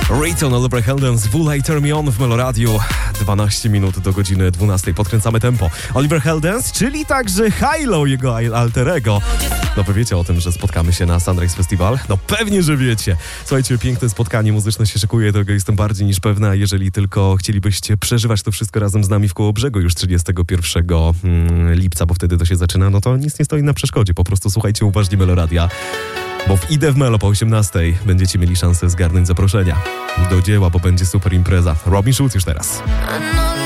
Rayton, Oliver Heldens, Will I Turn Me On w Meloradiu. 12 minut do godziny 12. Podkręcamy tempo. Oliver Heldens, czyli także Hilo, jego alterego. No wy wiecie o tym, że spotkamy się na Sunrise Festival? No pewnie, że wiecie. Słuchajcie, piękne spotkanie muzyczne się szykuje, tego jestem bardziej niż pewna. Jeżeli tylko chcielibyście przeżywać to wszystko razem z nami w Kołobrzegu już 31 lipca, bo wtedy to się zaczyna, no to nic nie stoi na przeszkodzie. Po prostu słuchajcie uważnie Meloradia. Bo w Idę w Melo po 18 będziecie mieli szansę zgarnąć zaproszenia do dzieła, bo będzie super impreza. Robin Schulz już teraz.